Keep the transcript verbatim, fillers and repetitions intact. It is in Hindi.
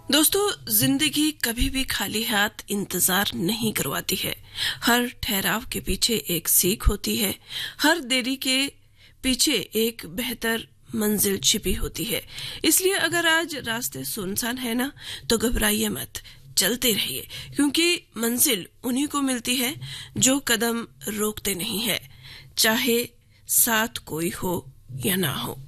दोस्तों, जिंदगी कभी भी खाली हाथ इंतजार नहीं करवाती है। हर ठहराव के पीछे एक सीख होती है, हर देरी के पीछे एक बेहतर मंजिल छिपी होती है। इसलिए अगर आज रास्ते सुनसान है ना, तो घबराइए मत, चलते रहिए, क्योंकि मंजिल उन्हीं को मिलती है जो कदम रोकते नहीं है, चाहे साथ कोई हो या ना हो।